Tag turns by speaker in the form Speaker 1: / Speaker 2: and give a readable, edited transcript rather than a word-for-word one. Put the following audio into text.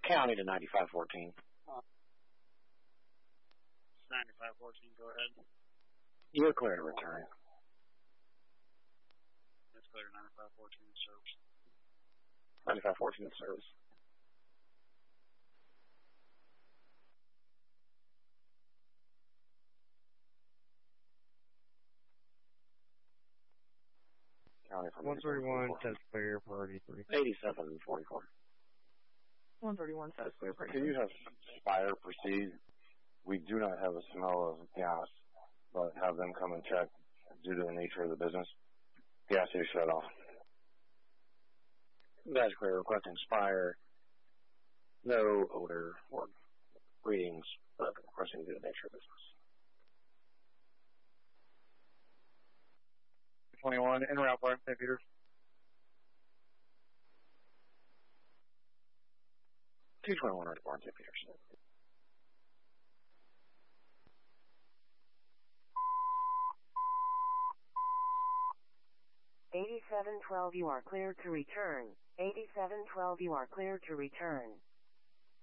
Speaker 1: County to 9514.
Speaker 2: 9514, go ahead.
Speaker 1: You're clear to return.
Speaker 2: That's clear to 9514 service.
Speaker 1: 9514 service. County from
Speaker 3: 131 says clear for 83.
Speaker 1: 8744.
Speaker 4: 131 says clear for 83.
Speaker 1: Can you have Spire proceed? We do not have a smell of gas, but have them come and check due to the nature of the business. Gas is shut off. That's clear. Requesting Spire. No odor or readings, but requesting due to the nature of business.
Speaker 3: 21, en route for St. Peter's.
Speaker 1: 221 right for St. Peter's.
Speaker 5: $87.12, you are cleared to return. $87.12, you are cleared to return.